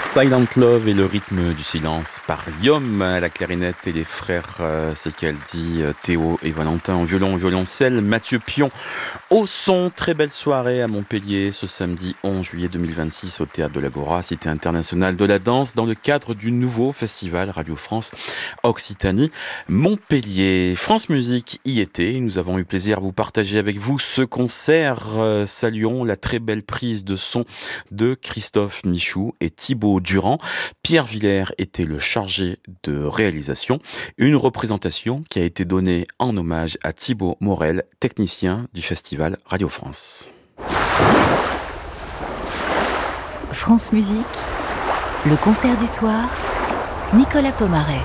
Silent Love et le rythme du silence par Yom à la clarinette et les frères Secaldi, Théo et Valentin en violon et violoncelle, Mathieu Pion au son. Très belle soirée à Montpellier ce samedi 11 juillet 2026 au Théâtre de l'Agora, Cité internationale de la danse, dans le cadre du nouveau festival Radio France Occitanie Montpellier. France Musique y était, nous avons eu plaisir à vous partager avec vous ce concert. Saluons la très belle prise de son de Christophe Michou et Thibaut Durand. Pierre Villers était le chargé de réalisation. Une représentation qui a été donnée en hommage à Thibaut Morel, technicien du festival Radio France. France Musique, le concert du soir, Nicolas Pomaret.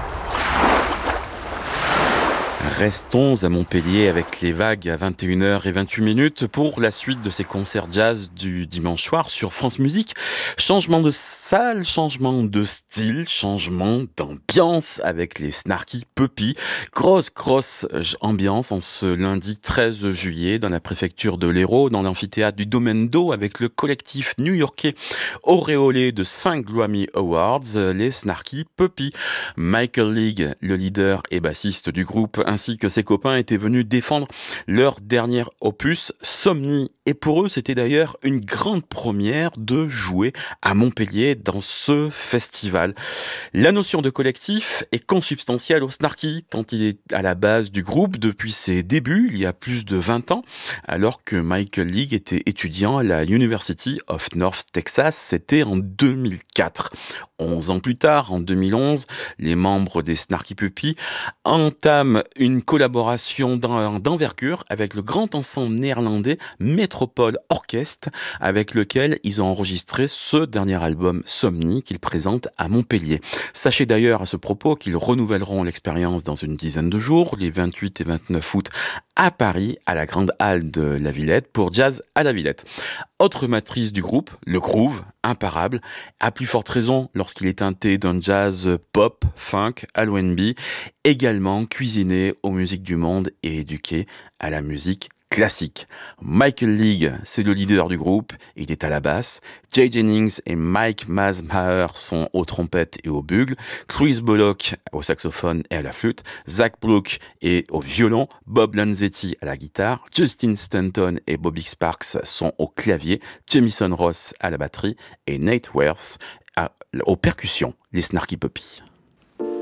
Restons à Montpellier avec les vagues à 21h28 pour la suite de ces concerts jazz du dimanche soir sur France Musique. Changement de salle, changement de style, changement d'ambiance avec les Snarky Puppy. Grosse ambiance en ce lundi 13 juillet dans la préfecture de l'Hérault, dans l'amphithéâtre du Domaine d'Eau avec le collectif new-yorkais auréolé de 5 Grammy Awards, les Snarky Puppy. Michael League, le leader et bassiste du groupe, ainsi que ses copains étaient venus défendre leur dernier opus, Somni. Et pour eux, c'était d'ailleurs une grande première de jouer à Montpellier dans ce festival. La notion de collectif est consubstantielle au Snarky, tant il est à la base du groupe depuis ses débuts, il y a plus de 20 ans, alors que Michael League était étudiant à la University of North Texas, c'était en 2004. 11 ans plus tard, en 2011, les membres des Snarky Puppy entament une collaboration d'envergure avec le grand ensemble néerlandais Metropole Orchestre, avec lequel ils ont enregistré ce dernier album Somni qu'ils présentent à Montpellier. Sachez d'ailleurs à ce propos qu'ils renouvelleront l'expérience dans une dizaine de jours, les 28 et 29 août à Paris, à la Grande Halle de la Villette, pour Jazz à la Villette. Autre matrice du groupe, le groove, imparable, à plus forte raison lorsqu'il est teinté d'un jazz pop, funk, R&B, également cuisiné aux musiques du monde et éduqué à la musique classique. Michael League, c'est le leader du groupe, il est à la basse. Jay Jennings et Mike Mazmaher sont aux trompettes et au bugle. Chris Bullock au saxophone et à la flûte. Zach Brook est au violon. Bob Lanzetti à la guitare. Justin Stanton et Bobby Sparks sont au clavier. Jamison Ross à la batterie et Nate Worth aux percussions. Les Snarky Puppy.